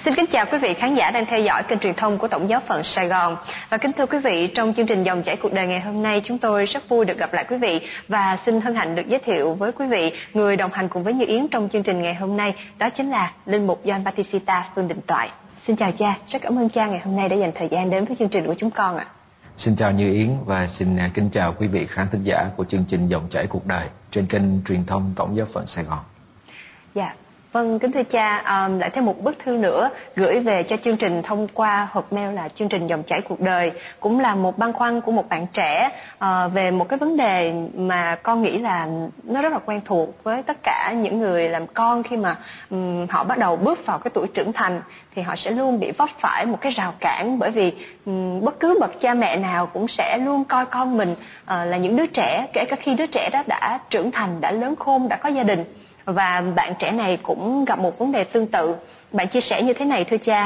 Xin kính chào quý vị khán giả đang theo dõi kênh truyền thông của Tổng giáo phận Sài Gòn. Và kính thưa quý vị, trong chương trình Dòng chảy cuộc đời ngày hôm nay, chúng tôi rất vui được gặp lại quý vị và xin hân hạnh được giới thiệu với quý vị người đồng hành cùng với Như Yến trong chương trình ngày hôm nay, đó chính là linh mục Gioan Battista Phương Đình Toại. Xin chào cha, rất cảm ơn cha ngày hôm nay đã dành thời gian đến với chương trình của chúng con ạ. Xin chào Như Yến và xin kính chào quý vị khán thính giả của chương trình Dòng chảy cuộc đời trên kênh truyền thông Tổng giáo phận Sài Gòn. Dạ. Vâng, kính thưa cha, lại thêm một bức thư nữa gửi về cho chương trình thông qua hộp mail là chương trình Dòng chảy cuộc đời, cũng là một băn khoăn của một bạn trẻ về một cái vấn đề mà con nghĩ là nó rất là quen thuộc với tất cả những người làm con. Khi mà họ bắt đầu bước vào cái tuổi trưởng thành thì họ sẽ luôn bị vấp phải một cái rào cản, bởi vì bất cứ bậc cha mẹ nào cũng sẽ luôn coi con mình là những đứa trẻ, kể cả khi đứa trẻ đó đã trưởng thành, đã lớn khôn, đã có gia đình. Và bạn trẻ này cũng gặp một vấn đề tương tự. Bạn chia sẻ như thế này thưa cha: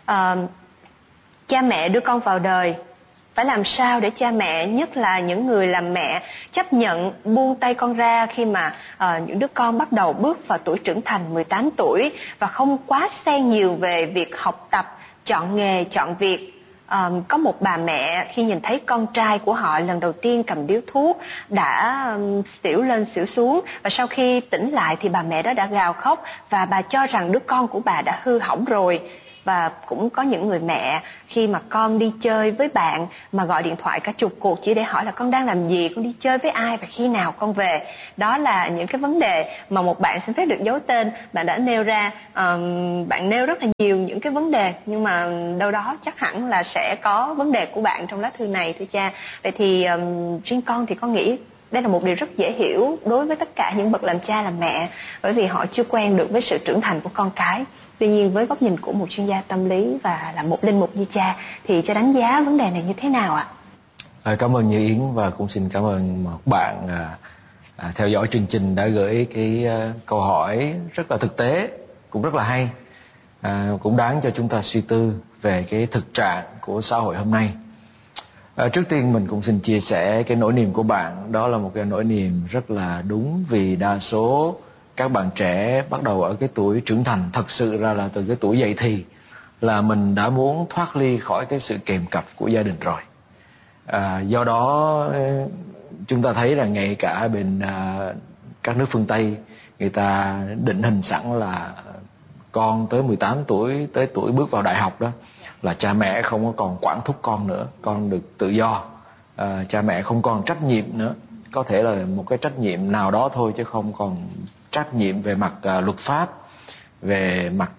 cha mẹ đưa con vào đời, phải làm sao để cha mẹ, nhất là những người làm mẹ, chấp nhận buông tay con ra khi mà những đứa con bắt đầu bước vào tuổi trưởng thành 18 tuổi và không quá xen nhiều về việc học tập, chọn nghề, chọn việc. Có một bà mẹ khi nhìn thấy con trai của họ lần đầu tiên cầm điếu thuốc đã xỉu lên xỉu xuống, và sau khi tỉnh lại thì bà mẹ đó đã gào khóc và bà cho rằng đứa con của bà đã hư hỏng rồi. Và cũng có những người mẹ khi mà con đi chơi với bạn mà gọi điện thoại cả chục cuộc chỉ để hỏi là con đang làm gì, con đi chơi với ai và khi nào con về. Đó là những cái vấn đề mà một bạn xin phép được giấu tên, bạn đã nêu ra. Bạn nêu rất là nhiều những cái vấn đề, nhưng mà đâu đó chắc hẳn là sẽ có vấn đề của bạn trong lá thư này thưa cha. Vậy thì riêng con thì con nghĩ đây là một điều rất dễ hiểu đối với tất cả những bậc làm cha làm mẹ, bởi vì họ chưa quen được với sự trưởng thành của con cái. Tuy nhiên với góc nhìn của một chuyên gia tâm lý và là một linh mục như cha thì cha đánh giá vấn đề này như thế nào ạ? Cảm ơn Như Yến và cũng xin cảm ơn một bạn theo dõi chương trình đã gửi cái câu hỏi rất là thực tế, cũng rất là hay, cũng đáng cho chúng ta suy tư về cái thực trạng của xã hội hôm nay. Trước tiên mình cũng xin chia sẻ cái nỗi niềm của bạn. Đó là một cái nỗi niềm rất là đúng, vì đa số các bạn trẻ bắt đầu ở cái tuổi trưởng thành, thật sự ra là từ cái tuổi dậy thì là mình đã muốn thoát ly khỏi cái sự kèm cặp của gia đình rồi. Do đó chúng ta thấy là ngay cả bên các nước phương Tây, người ta định hình sẵn là con tới 18 tuổi, tới tuổi bước vào đại học đó, là cha mẹ không có còn quản thúc con nữa, con được tự do. Cha mẹ không còn trách nhiệm nữa, có thể là một cái trách nhiệm nào đó thôi chứ không còn trách nhiệm về mặt luật pháp, về mặt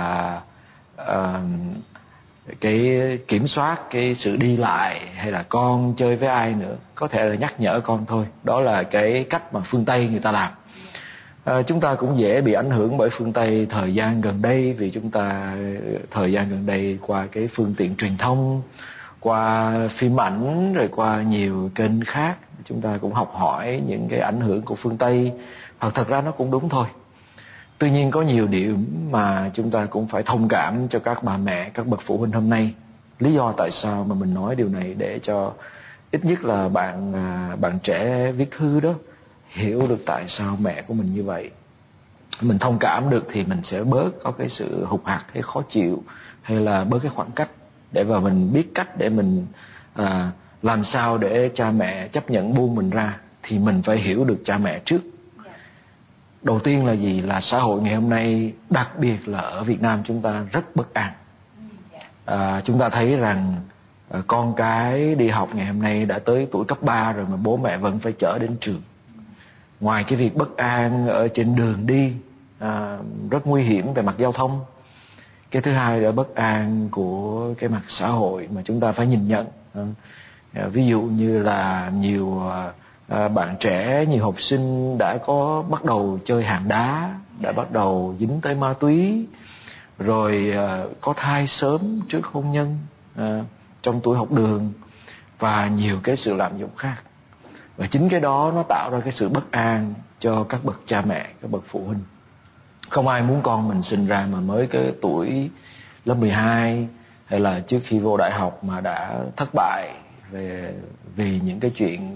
cái kiểm soát cái sự đi lại hay là con chơi với ai nữa, có thể là nhắc nhở con thôi. Đó là cái cách mà phương Tây người ta làm. Chúng ta cũng dễ bị ảnh hưởng bởi phương Tây thời gian gần đây, vì chúng ta thời gian gần đây qua cái phương tiện truyền thông, qua phim ảnh, rồi qua nhiều kênh khác, chúng ta cũng học hỏi những cái ảnh hưởng của phương Tây. Thật ra nó cũng đúng thôi. Tuy nhiên có nhiều điểm mà chúng ta cũng phải thông cảm cho các bà mẹ, các bậc phụ huynh hôm nay. Lý do tại sao mà mình nói điều này để cho ít nhất là bạn trẻ viết thư đó hiểu được tại sao mẹ của mình như vậy. Mình thông cảm được thì mình sẽ bớt có cái sự hụt hặc hay khó chịu, hay là bớt cái khoảng cách, để mà mình biết cách để mình làm sao để cha mẹ chấp nhận buông mình ra. Thì mình phải hiểu được cha mẹ trước. Đầu tiên là gì? Là xã hội ngày hôm nay, đặc biệt là ở Việt Nam chúng ta rất bất an. Chúng ta thấy rằng con cái đi học ngày hôm nay đã tới tuổi cấp 3 rồi mà bố mẹ vẫn phải chở đến trường. Ngoài cái việc bất an ở trên đường đi, rất nguy hiểm về mặt giao thông, cái thứ hai là bất an của cái mặt xã hội mà chúng ta phải nhìn nhận. Ví dụ như là nhiều bạn trẻ, nhiều học sinh đã có bắt đầu chơi hạng đá, đã bắt đầu dính tới ma túy, rồi có thai sớm trước hôn nhân, trong tuổi học đường, và nhiều cái sự lạm dụng khác. Và chính cái đó nó tạo ra cái sự bất an cho các bậc cha mẹ, các bậc phụ huynh. Không ai muốn con mình sinh ra mà mới cái tuổi lớp 12 hay là trước khi vô đại học mà đã thất bại vì những cái chuyện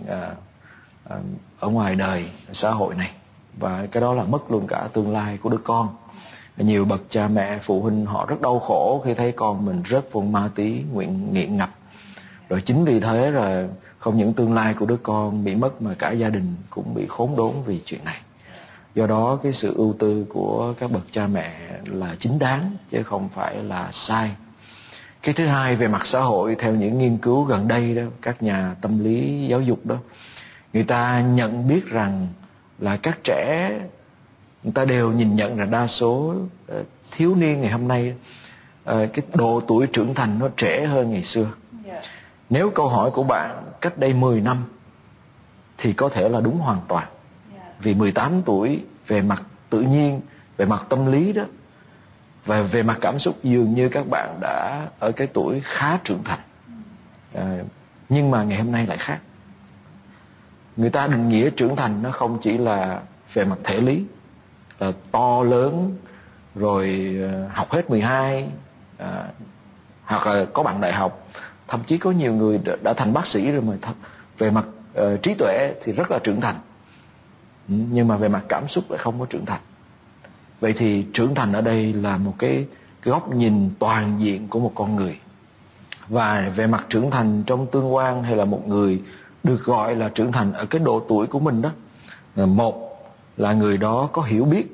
ở ngoài đời xã hội này. Và cái đó là mất luôn cả tương lai của đứa con. Nhiều bậc cha mẹ phụ huynh họ rất đau khổ khi thấy con mình rớt vào ma túy, nghiện ngập. Rồi chính vì thế là không những tương lai của đứa con bị mất mà cả gia đình cũng bị khốn đốn vì chuyện này. Do đó cái sự ưu tư của các bậc cha mẹ là chính đáng chứ không phải là sai. Cái thứ hai, về mặt xã hội, theo những nghiên cứu gần đây đó, các nhà tâm lý giáo dục đó, người ta nhận biết rằng là các trẻ, người ta đều nhìn nhận là đa số thiếu niên ngày hôm nay cái độ tuổi trưởng thành nó trễ hơn ngày xưa. Nếu câu hỏi của bạn cách đây 10 năm thì có thể là đúng hoàn toàn. Vì 18 tuổi về mặt tự nhiên, về mặt tâm lý đó, và về mặt cảm xúc dường như các bạn đã ở cái tuổi khá trưởng thành. Nhưng mà ngày hôm nay lại khác. Người ta định nghĩa trưởng thành nó không chỉ là về mặt thể lý, là to lớn, rồi học hết 12, hoặc là có bằng đại học. Thậm chí có nhiều người đã thành bác sĩ rồi mà về mặt trí tuệ thì rất là trưởng thành. Nhưng mà về mặt cảm xúc lại không có trưởng thành. Vậy thì trưởng thành ở đây là một cái góc nhìn toàn diện của một con người. Và về mặt trưởng thành trong tương quan hay là một người được gọi là trưởng thành ở cái độ tuổi của mình đó, một là người đó có hiểu biết,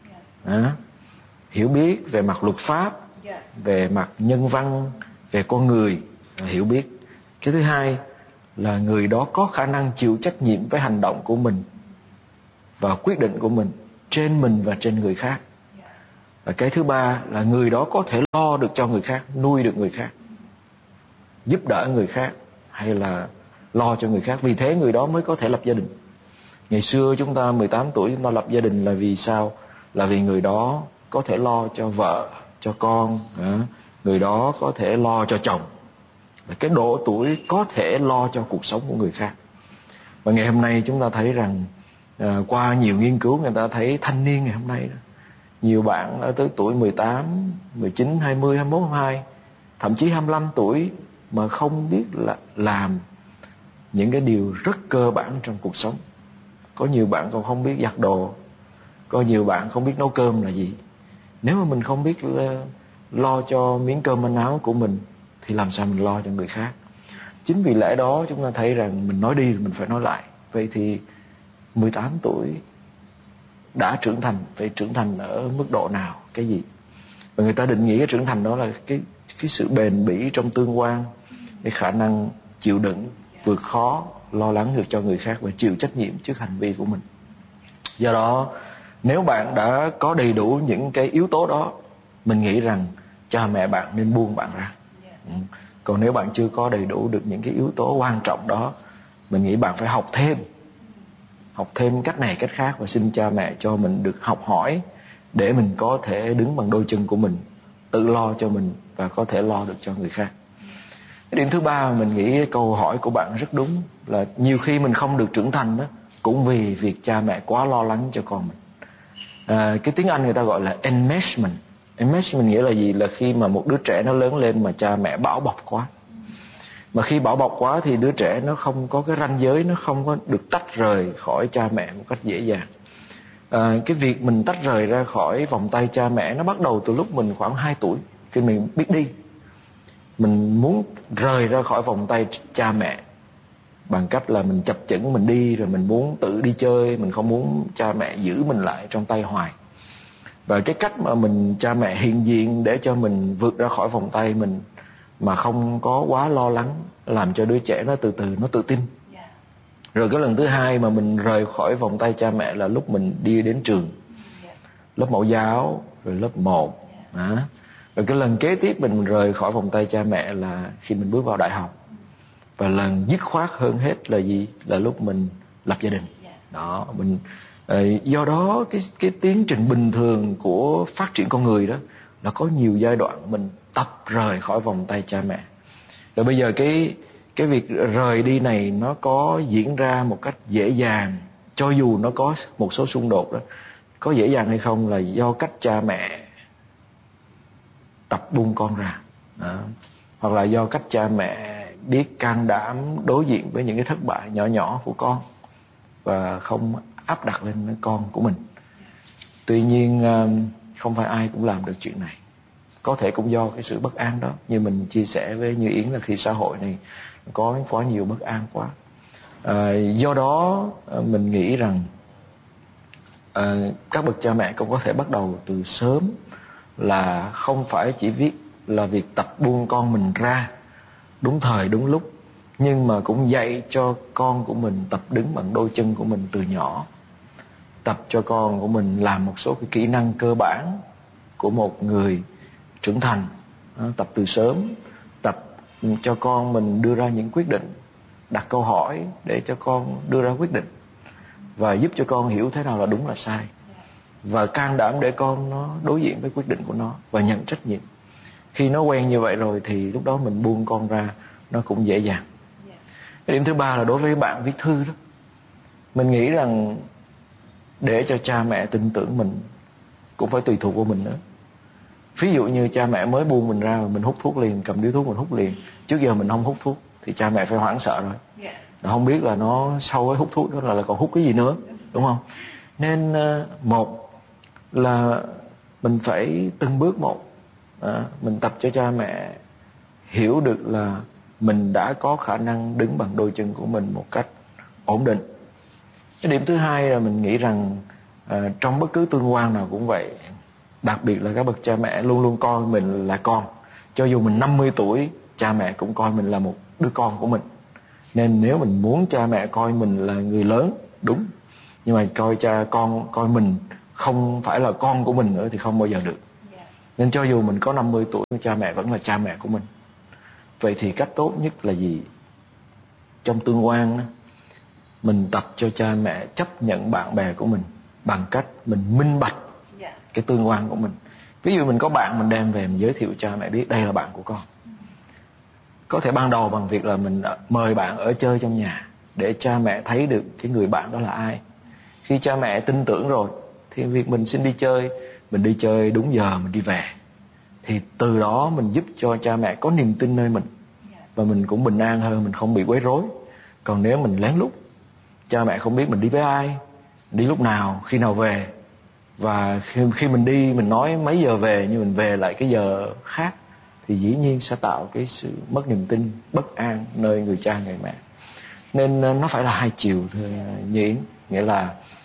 hiểu biết về mặt luật pháp, về mặt nhân văn, về con người, hiểu biết. Cái thứ hai là người đó có khả năng chịu trách nhiệm với hành động của mình và quyết định của mình trên mình và trên người khác. Và cái thứ ba là người đó có thể lo được cho người khác, nuôi được người khác, giúp đỡ người khác hay là lo cho người khác. Vì thế người đó mới có thể lập gia đình. Ngày xưa chúng ta 18 tuổi chúng ta lập gia đình là vì sao? Là vì người đó có thể lo cho vợ, cho con, người đó có thể lo cho chồng. Cái độ tuổi có thể lo cho cuộc sống của người khác. Và ngày hôm nay chúng ta thấy rằng qua nhiều nghiên cứu người ta thấy thanh niên ngày hôm nay đó, nhiều bạn ở tới tuổi 18, 19, 20, 21, 22, thậm chí 25 tuổi mà không biết là làm những cái điều rất cơ bản trong cuộc sống. Có nhiều bạn còn không biết giặt đồ, có nhiều bạn không biết nấu cơm là gì. Nếu mà mình không biết lo cho miếng cơm manh áo của mình thì làm sao mình lo cho người khác? Chính vì lẽ đó chúng ta thấy rằng mình nói đi rồi mình phải nói lại. Vậy thì 18 tuổi đã trưởng thành, phải trưởng thành ở mức độ nào, cái gì? Và người ta định nghĩa cái trưởng thành đó là cái sự bền bỉ trong tương quan, cái khả năng chịu đựng, vượt khó, lo lắng được cho người khác và chịu trách nhiệm trước hành vi của mình. Do đó, nếu bạn đã có đầy đủ những cái yếu tố đó, mình nghĩ rằng cha mẹ bạn nên buông bạn ra. Còn nếu bạn chưa có đầy đủ được những cái yếu tố quan trọng đó, mình nghĩ bạn phải học thêm cách này cách khác, và xin cha mẹ cho mình được học hỏi để mình có thể đứng bằng đôi chân của mình, tự lo cho mình và có thể lo được cho người khác. Cái điểm thứ ba mình nghĩ câu hỏi của bạn rất đúng, là nhiều khi mình không được trưởng thành đó cũng vì việc cha mẹ quá lo lắng cho con mình. Cái tiếng Anh người ta gọi là enmeshment. Enmeshment nghĩa là gì? Là khi mà một đứa trẻ nó lớn lên mà cha mẹ bảo bọc quá. Mà khi bảo bọc quá thì đứa trẻ nó không có cái ranh giới, nó không có được tách rời khỏi cha mẹ một cách dễ dàng. Cái việc mình tách rời ra khỏi vòng tay cha mẹ nó bắt đầu từ lúc mình khoảng 2 tuổi. Khi mình biết đi, mình muốn rời ra khỏi vòng tay cha mẹ bằng cách là mình chập chững mình đi, rồi mình muốn tự đi chơi, mình không muốn cha mẹ giữ mình lại trong tay hoài. Và cái cách mà cha mẹ hiện diện để cho mình vượt ra khỏi vòng tay mình mà không có quá lo lắng, làm cho đứa trẻ nó từ từ nó tự tin. Rồi cái lần thứ hai mà mình rời khỏi vòng tay cha mẹ là lúc mình đi đến trường, lớp mẫu giáo, rồi lớp 1. Rồi cái lần kế tiếp mình rời khỏi vòng tay cha mẹ là khi mình bước vào đại học. Và lần dứt khoát hơn hết là gì? Là lúc mình lập gia đình. Đó, do đó cái tiến trình bình thường của phát triển con người đó là có nhiều giai đoạn mình tập rời khỏi vòng tay cha mẹ. Rồi bây giờ cái việc rời đi này nó có diễn ra một cách dễ dàng, cho dù nó có một số xung đột đó, có dễ dàng hay không là do cách cha mẹ tập buông con ra. Hoặc là do cách cha mẹ biết can đảm đối diện với những cái thất bại nhỏ nhỏ của con và không áp đặt lên con của mình. Tuy nhiên không phải ai cũng làm được chuyện này. Có thể cũng do cái sự bất an đó, như mình chia sẻ với Như Yến là khi xã hội này có quá nhiều bất an quá. Do đó mình nghĩ rằng các bậc cha mẹ cũng có thể bắt đầu từ sớm, là không phải chỉ là việc tập buông con mình ra đúng thời đúng lúc, nhưng mà cũng dạy cho con của mình tập đứng bằng đôi chân của mình từ nhỏ, tập cho con của mình làm một số cái kỹ năng cơ bản của một người trưởng thành, tập từ sớm, tập cho con mình đưa ra những quyết định, đặt câu hỏi để cho con đưa ra quyết định, và giúp cho con hiểu thế nào là đúng là sai, và can đảm để con nó đối diện với quyết định của nó và nhận trách nhiệm. Khi nó quen như vậy rồi thì lúc đó mình buông con ra nó cũng dễ dàng. Cái điểm thứ ba là đối với bạn viết thư đó, mình nghĩ rằng để cho cha mẹ tin tưởng mình cũng phải tùy thuộc vào mình nữa. Ví dụ như cha mẹ mới buông mình ra mà mình hút thuốc liền, cầm điếu thuốc mình hút liền. Trước giờ mình không hút thuốc thì cha mẹ phải hoảng sợ rồi. Không biết là nó sau cái hút thuốc đó là còn hút cái gì nữa, đúng không? Nên một là mình phải từng bước một, mình tập cho cha mẹ hiểu được là mình đã có khả năng đứng bằng đôi chân của mình một cách ổn định. Cái điểm thứ hai là mình nghĩ rằng trong bất cứ tương quan nào cũng vậy, đặc biệt là các bậc cha mẹ luôn luôn coi mình là con. Cho dù mình 50 tuổi, cha mẹ cũng coi mình là một đứa con của mình. Nên nếu mình muốn cha mẹ coi mình là người lớn, đúng, nhưng mà coi mình không phải là con của mình nữa thì không bao giờ được. Nên cho dù mình có 50 tuổi, cha mẹ vẫn là cha mẹ của mình. Vậy thì cách tốt nhất là gì? Trong tương quan, mình tập cho cha mẹ chấp nhận bạn bè của mình bằng cách mình minh bạch cái tương quan của mình. Ví dụ mình có bạn, mình đem về mình giới thiệu cha mẹ biết đây là bạn của con. Có thể ban đầu bằng việc là mình mời bạn ở chơi trong nhà để cha mẹ thấy được cái người bạn đó là ai. Khi cha mẹ tin tưởng rồi thì việc mình xin đi chơi, mình đi chơi đúng giờ mình đi về, thì từ đó mình giúp cho cha mẹ có niềm tin nơi mình, và mình cũng bình an hơn, mình không bị quấy rối. Còn nếu mình lén lút, cha mẹ không biết mình đi với ai, đi lúc nào, khi nào về, và khi mình đi mình nói mấy giờ về nhưng mình về lại cái giờ khác, thì dĩ nhiên sẽ tạo cái sự mất niềm tin, bất an nơi người cha người mẹ. Nên nó phải là hai chiều thưa Nhi. Nghĩa là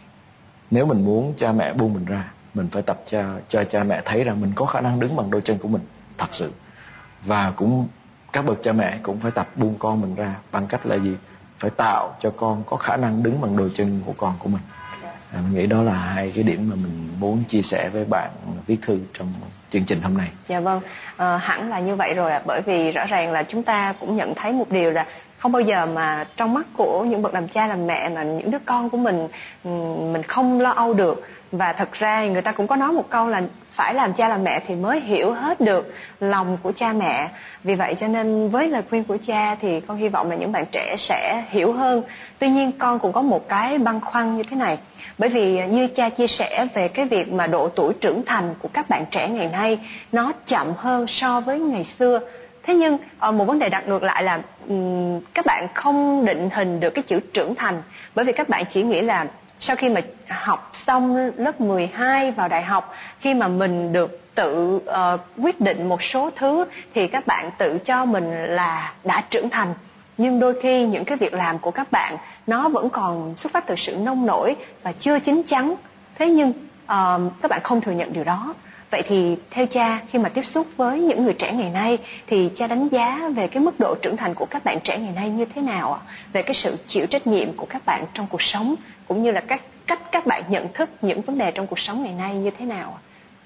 nếu mình muốn cha mẹ buông mình ra, mình phải tập cho cha mẹ thấy rằng mình có khả năng đứng bằng đôi chân của mình thật sự. Và cũng các bậc cha mẹ cũng phải tập buông con mình ra bằng cách là gì? Phải tạo cho con có khả năng đứng bằng đôi chân của con của mình. Mình nghĩ đó là hai cái điểm mà mình muốn chia sẻ với bạn viết thư trong chương trình hôm nay. Dạ vâng, hẳn là như vậy rồi ạ. Bởi vì rõ ràng là chúng ta cũng nhận thấy một điều là không bao giờ mà trong mắt của những bậc làm cha làm mẹ mà những đứa con của mình không lo âu được. Và thật ra người ta cũng có nói một câu là phải làm cha làm mẹ thì mới hiểu hết được lòng của cha mẹ. Vì vậy cho nên với lời khuyên của cha thì con hy vọng là những bạn trẻ sẽ hiểu hơn. Tuy nhiên con cũng có một cái băn khoăn như thế này. Bởi vì như cha chia sẻ về cái việc mà độ tuổi trưởng thành của các bạn trẻ ngày nay nó chậm hơn so với ngày xưa. Thế nhưng một vấn đề đặt ngược lại là các bạn không định hình được cái chữ trưởng thành. Bởi vì các bạn chỉ nghĩ là sau khi mà học xong lớp 12 vào đại học, khi mà mình được tự quyết định một số thứ thì các bạn tự cho mình là đã trưởng thành. Nhưng đôi khi những cái việc làm của các bạn nó vẫn còn xuất phát từ sự nông nổi và chưa chín chắn. Thế nhưng các bạn không thừa nhận điều đó. Vậy thì theo cha, khi mà tiếp xúc với những người trẻ ngày nay thì cha đánh giá về cái mức độ trưởng thành của các bạn trẻ ngày nay như thế nào ạ? Về cái sự chịu trách nhiệm của các bạn trong cuộc sống, cũng như là cách các bạn nhận thức những vấn đề trong cuộc sống ngày nay như thế nào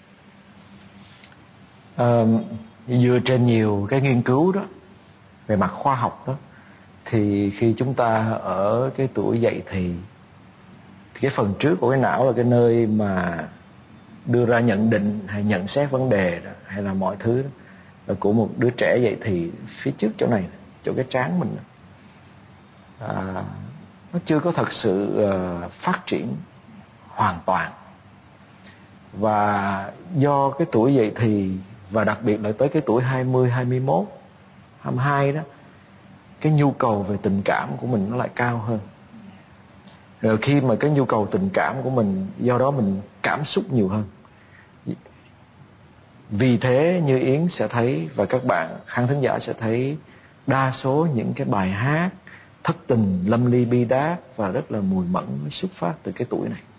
ạ? Dựa trên nhiều cái nghiên cứu đó, về mặt khoa học đó, thì khi chúng ta ở cái tuổi dậy thì cái phần trước của cái não là cái nơi mà đưa ra nhận định hay nhận xét vấn đề đó, hay là mọi thứ đó, là của một đứa trẻ dậy thì phía trước chỗ này, chỗ cái trán mình nó chưa có thật sự phát triển hoàn toàn. Và do cái tuổi dậy thì, và đặc biệt là tới cái tuổi 20, 21, 22 đó, cái nhu cầu về tình cảm của mình nó lại cao hơn. Rồi khi mà cái nhu cầu tình cảm của mình, do đó mình cảm xúc nhiều hơn. Vì thế như Yến sẽ thấy và các bạn khán thính giả sẽ thấy đa số những cái bài hát thất tình, lâm ly bi đát và rất là mùi mẫn xuất phát từ cái tuổi này.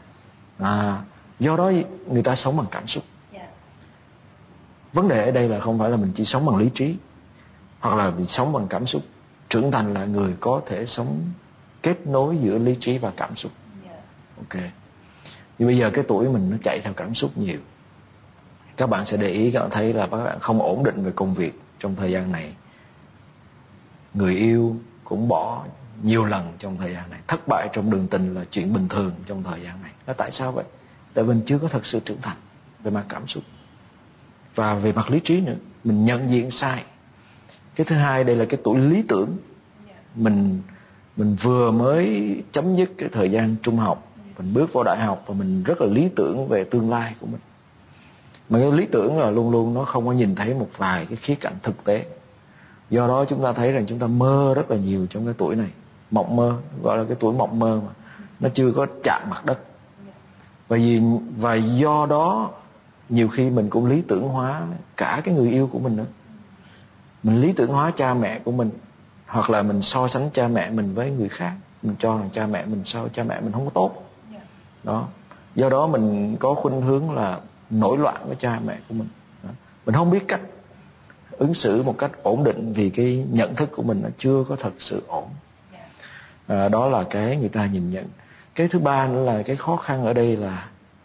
Do đó người ta sống bằng cảm xúc. Vấn đề ở đây là không phải là mình chỉ sống bằng lý trí hoặc là mình sống bằng cảm xúc. Trưởng thành là người có thể sống kết nối giữa lý trí và cảm xúc. Ok. Nhưng bây giờ cái tuổi mình nó chạy theo cảm xúc nhiều. Các bạn sẽ để ý, các bạn thấy là các bạn không ổn định về công việc trong thời gian này. Người yêu cũng bỏ nhiều lần trong thời gian này. Thất bại trong đường tình là chuyện bình thường trong thời gian này. Là tại sao vậy? Tại mình chưa có thật sự trưởng thành về mặt cảm xúc và về mặt lý trí nữa. Mình nhận diện sai. Cái thứ hai, đây là cái tuổi lý tưởng. Mình vừa mới chấm dứt cái thời gian trung học, mình bước vào đại học và mình rất là lý tưởng về tương lai của mình. Mà cái lý tưởng là luôn luôn nó không có nhìn thấy một vài cái khía cạnh thực tế. Do đó chúng ta thấy rằng chúng ta mơ rất là nhiều trong cái tuổi này. Mộng mơ, gọi là cái tuổi mộng mơ mà. Nó chưa có chạm mặt đất. Và do đó nhiều khi mình cũng lý tưởng hóa cả cái người yêu của mình nữa. Mình lý tưởng hóa cha mẹ của mình. Hoặc là mình so sánh cha mẹ mình với người khác. Mình cho rằng cha mẹ mình không có tốt. Đó. Do đó mình có khuynh hướng là nổi loạn với cha mẹ của mình. Đó. Mình không biết cách ứng xử một cách ổn định vì cái nhận thức của mình nó chưa có thật sự ổn. Đó là cái người ta nhìn nhận. Cái thứ ba nữa là cái khó khăn ở đây là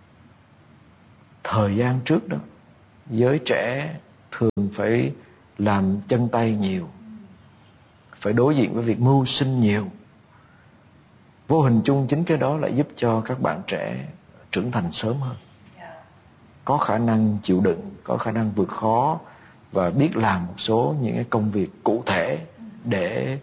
thời gian trước đó giới trẻ thường phải làm chân tay nhiều, phải đối diện với việc mưu sinh nhiều. Vô hình chung chính cái đó lại giúp cho các bạn trẻ trưởng thành sớm hơn, có khả năng chịu đựng, có khả năng vượt khó và biết làm một số những cái công việc cụ thể để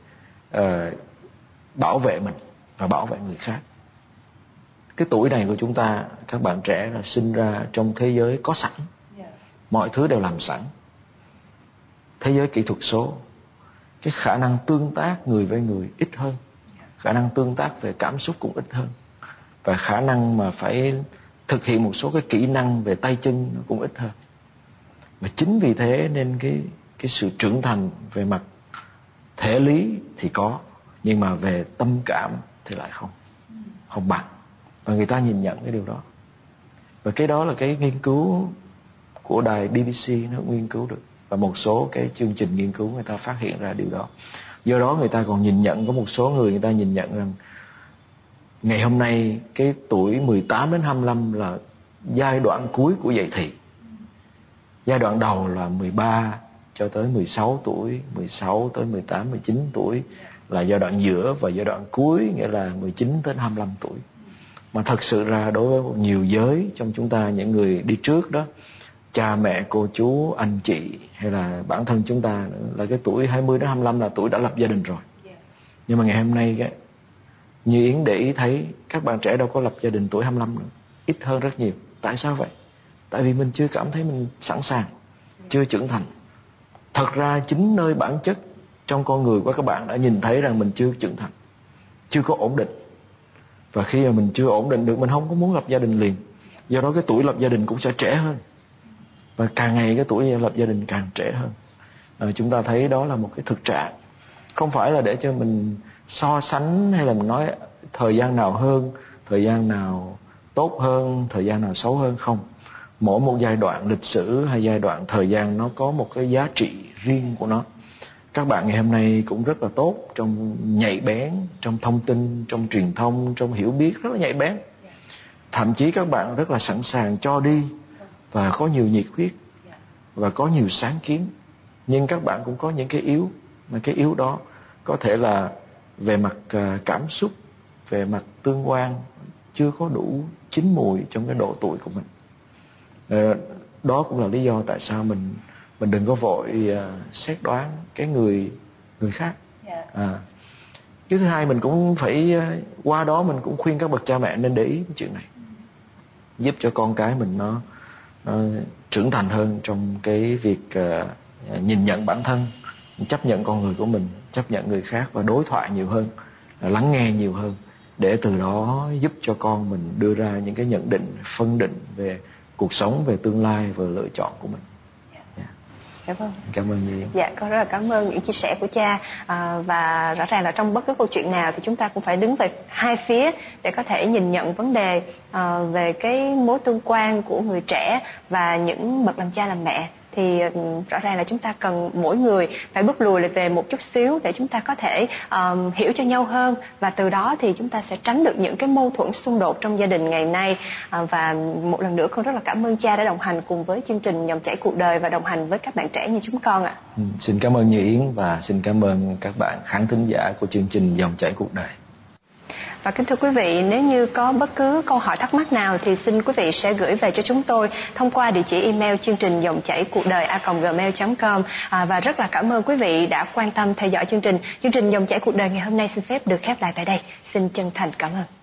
bảo vệ mình và bảo vệ người khác. Cái tuổi này của chúng ta, các bạn trẻ là sinh ra trong thế giới có sẵn, mọi thứ đều làm sẵn. Thế giới kỹ thuật số, cái khả năng tương tác người với người ít hơn, khả năng tương tác về cảm xúc cũng ít hơn, và khả năng mà phải thực hiện một số cái kỹ năng về tay chân nó cũng ít hơn. Và chính vì thế nên cái sự trưởng thành về mặt thể lý thì có, nhưng mà về tâm cảm thì lại không bằng. Và người ta nhìn nhận cái điều đó. Và cái đó là cái nghiên cứu của đài BBC nó nghiên cứu được. Và một số cái chương trình nghiên cứu người ta phát hiện ra điều đó. Do đó người ta còn nhìn nhận, có một số người ta nhìn nhận rằng ngày hôm nay cái tuổi 18 đến 25 là giai đoạn cuối của dậy thì. Giai đoạn đầu là 13 cho tới 16 tuổi, 16 tới 18, 19 tuổi là giai đoạn giữa, và giai đoạn cuối nghĩa là 19 đến 25 tuổi. Mà thật sự ra đối với nhiều giới trong chúng ta, những người đi trước đó, cha mẹ, cô chú, anh chị hay là bản thân chúng ta nữa, là cái tuổi 20 đến 25 là tuổi đã lập gia đình rồi. Nhưng mà ngày hôm nay như Yến để ý thấy các bạn trẻ đâu có lập gia đình tuổi 25 nữa, ít hơn rất nhiều. Tại sao vậy? Tại vì mình chưa cảm thấy mình sẵn sàng, chưa trưởng thành. Thật ra chính nơi bản chất trong con người của các bạn đã nhìn thấy rằng mình chưa trưởng thành, chưa có ổn định. Và khi mà mình chưa ổn định được, mình không có muốn lập gia đình liền. Do đó cái tuổi lập gia đình cũng sẽ trễ hơn. Và càng ngày cái tuổi lập gia đình càng trễ hơn. Chúng ta thấy đó là một cái thực trạng. Không phải là để cho mình so sánh hay là mình nói thời gian nào hơn, thời gian nào tốt hơn, thời gian nào xấu hơn, không. Mỗi một giai đoạn lịch sử hay giai đoạn thời gian nó có một cái giá trị riêng của nó. Các bạn ngày hôm nay cũng rất là tốt trong nhạy bén, trong thông tin, trong truyền thông, trong hiểu biết, rất là nhạy bén. Thậm chí các bạn rất là sẵn sàng cho đi và có nhiều nhiệt huyết và có nhiều sáng kiến. Nhưng các bạn cũng có những cái yếu, mà cái yếu đó có thể là về mặt cảm xúc, về mặt tương quan chưa có đủ chín mùi trong cái độ tuổi của mình. Đó cũng là lý do tại sao mình đừng có vội xét đoán cái người khác. Cái thứ hai, mình cũng phải qua đó mình cũng khuyên các bậc cha mẹ nên để ý cái chuyện này, giúp cho con cái mình nó trưởng thành hơn trong cái việc nhìn nhận bản thân, chấp nhận con người của mình, chấp nhận người khác và đối thoại nhiều hơn, lắng nghe nhiều hơn, để từ đó giúp cho con mình đưa ra những cái nhận định, phân định về cuộc sống, về tương lai, về lựa chọn của mình. Dạ vâng. Cảm ơn Nhi. Dạ, con rất là cảm ơn những chia sẻ của cha. Và rõ ràng là trong bất cứ câu chuyện nào thì chúng ta cũng phải đứng về hai phía để có thể nhìn nhận vấn đề về cái mối tương quan của người trẻ và những bậc làm cha làm mẹ. Thì rõ ràng là chúng ta cần mỗi người phải bước lùi lại về một chút xíu để chúng ta có thể hiểu cho nhau hơn, và từ đó thì chúng ta sẽ tránh được những cái mâu thuẫn xung đột trong gia đình ngày nay. Và một lần nữa con rất là cảm ơn cha đã đồng hành cùng với chương trình Dòng chảy cuộc đời và đồng hành với các bạn trẻ như chúng con ạ. Xin cảm ơn Như Yến và xin cảm ơn các bạn khán thính giả của chương trình Dòng chảy cuộc đời. Và kính thưa quý vị, nếu như có bất cứ câu hỏi thắc mắc nào thì xin quý vị sẽ gửi về cho chúng tôi thông qua địa chỉ email chương trình dòng chảy cuộc đời @gmail.com. Và rất là cảm ơn quý vị đã quan tâm theo dõi chương trình. Chương trình Dòng chảy cuộc đời ngày hôm nay xin phép được khép lại tại đây. Xin chân thành cảm ơn.